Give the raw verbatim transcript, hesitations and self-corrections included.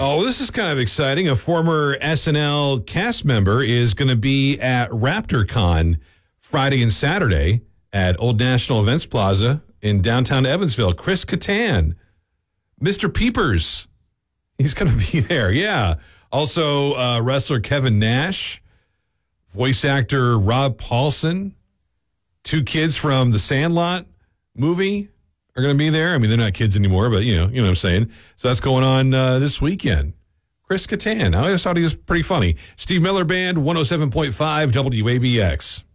Oh, this is kind of exciting. A former S N L cast member is going to be at RaptorCon Friday and Saturday at Old National Events Plaza in downtown Evansville. Chris Kattan, Mister Peepers, he's going to be there. Yeah. Also, uh, wrestler Kevin Nash, voice actor Rob Paulson, two kids from the Sandlot movie are going to be there. I mean, they're not kids anymore, but you know, you know what I'm saying. So that's going on uh, this weekend. Chris Kattan, I always thought he was pretty funny. Steve Miller Band, one oh seven point five W A B X.